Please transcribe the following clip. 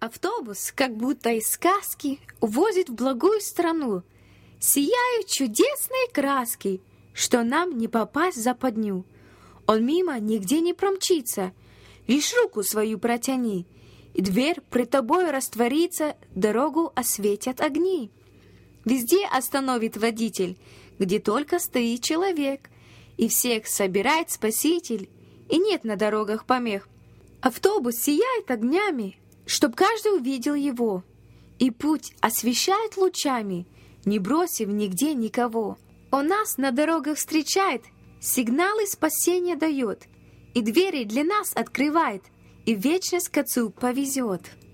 Автобус, как будто из сказки, увозит в благую страну. Сияют чудесные краски, что нам не попасть в западню. Он мимо нигде не промчится, лишь руку свою протяни, и дверь пред тобой растворится, дорогу осветят огни. Везде остановит водитель, где только стоит человек, и всех собирает спаситель, и нет на дорогах помех. Автобус сияет огнями, чтоб каждый увидел его, и путь освещает лучами, не бросив нигде никого. Он нас на дорогах встречает, сигналы спасения дает, и двери для нас открывает, и в вечность к Отцу повезет.